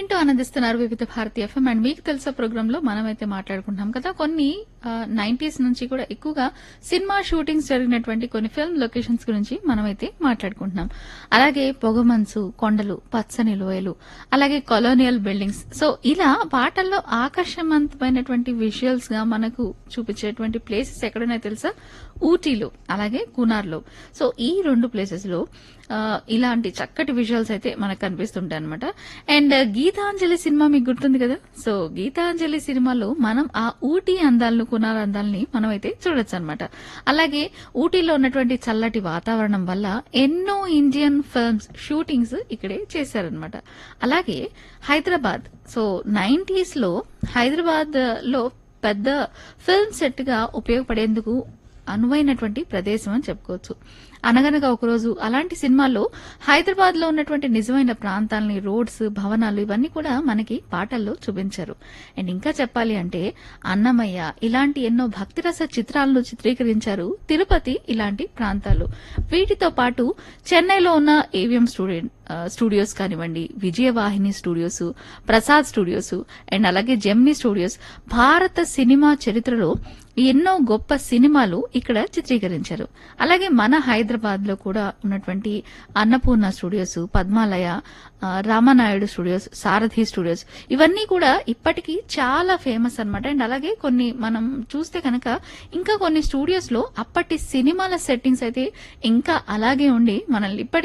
వింటూ ఆనందిస్తున్నారు వివిధ భారతి ఎఫ్ఎం. అండ్ మీకు తెలుసా ప్రోగ్రామ్ లో మనమైతే మాట్లాడుకుంటున్నాం కదా కొన్ని 90s నుంచి కూడా ఎక్కువగా సినిమా షూటింగ్స్ జరిగినటువంటి కొన్ని ఫిల్మ్ లొకేషన్స్ గురించి మనమైతే మాట్లాడుకుంటున్నాం. అలాగే పొగమంచు, కొండలు, పచ్చని లోయలు, అలాగే కొలోనియల్ బిల్డింగ్స్. సో ఇలా పాటల్లో ఆకర్షవంతమైనటువంటి విజువల్స్ గా మనకు చూపించేటువంటి ప్లేసెస్ ఎక్కడున్నాయో తెలుసా? ఊటీలో, అలాగే కునార్లో. సో ఈ రెండు ప్లేసెస్ లో ఇలాంటి చక్కటి విజువల్స్ అయితే మనకు కనిపిస్తుంటాయి అనమాట. అండ్ గీతాంజలి సినిమా మీకు గుర్తుంది కదా? సో గీతాంజలి సినిమాలో మనం ఆ ఊటీ అందాలను, కునార్ అందాలని మనం అయితే చూడొచ్చు అనమాట. అలాగే ఊటీలో ఉన్నటువంటి చల్లటి వాతావరణం వల్ల ఎన్నో ఇండియన్ ఫిల్మ్స్ షూటింగ్స్ ఇక్కడే చేశారనమాట. అలాగే హైదరాబాద్, సో 90s లో హైదరాబాద్ లో పెద్ద ఫిల్మ్ సెట్ గా ఉపయోగపడేందుకు అనువైనటువంటి ప్రదేశం అని చెప్పుకోవచ్చు. అనగనగా ఒకరోజు అలాంటి సినిమాల్లో హైదరాబాద్ లో ఉన్నటువంటి నిజమైన ప్రాంతాలని, రోడ్స్, భవనాలు ఇవన్నీ కూడా మనకి పాటల్లో చూపించారు. అండ్ ఇంకా చెప్పాలి అంటే అన్నమయ్య ఇలాంటి ఎన్నో భక్తిరస చిత్రాలను చిత్రీకరించారు. తిరుపతి ఇలాంటి ప్రాంతాలు. వీటితో పాటు చెన్నైలో ఉన్న ఏవిఎం స్టూడియోస్ కానివ్వండి, Vijayavahini studios, Prasad studios and అలాగే జెమినీ స్టూడియోస్ భారత సినిమా చరిత్రలో ఎన్నో గొప్ప సినిమాలు ఇక్కడ చిత్రీకరించారు. అలాగే మన హైదరాబాద్ లో కూడా ఉన్నటువంటి అన్నపూర్ణ స్టూడియోస్, పద్మాలయ, రామానాయుడు స్టూడియోస్, సారథి స్టూడియోస్ ఇవన్నీ కూడా ఇప్పటికీ చాలా ఫేమస్ అన్నమాట. అండ్ అలాగే కొన్ని మనం చూస్తే కనుక ఇంకా కొన్ని స్టూడియోస్ లో అప్పటి సినిమాల సెట్టింగ్స్ అయితే ఇంకా అలాగే ఉండి మనల్ని ఇప్పటి